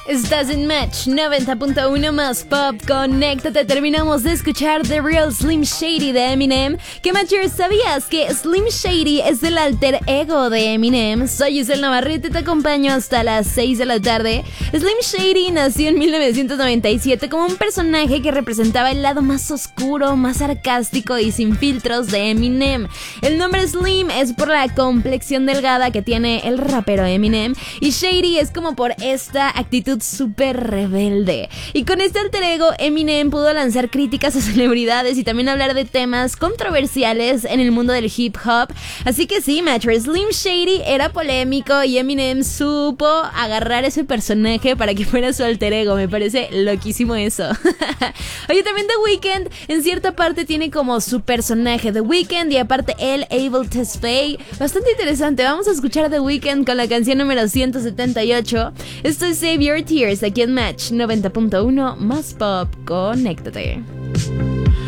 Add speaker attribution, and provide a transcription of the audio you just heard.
Speaker 1: Estás en Match 90.1 más Pop. Conéctate. Terminamos de escuchar The Real Slim Shady de Eminem. ¿Qué Matcher? ¿Sabías que Slim Shady es el alter ego de Eminem? Soy Giselle Navarrete y te acompaño hasta las 6 de la tarde. Slim Shady nació en 1997 como un personaje que representaba el lado más oscuro, más sarcástico y sin filtros de Eminem. El nombre Slim es por la complexión delgada que tiene el rapero Eminem, y Shady es como por esta actitud súper rebelde. Y con este alter ego, Eminem pudo lanzar críticas a celebridades y también hablar de temas controversiales en el mundo del hip hop. Así que sí, Matcher, Slim Shady era polémico y Eminem supo agarrar ese personaje para que fuera su alter ego. Me parece loquísimo eso. Oye, también The Weeknd en cierta parte tiene como su personaje The Weeknd, y aparte él, Able to Stay. Bastante interesante. Vamos a escuchar The Weeknd con la canción número 178. Esto es Save Your Tears aquí en Match 90.1 más Pop. Conéctate.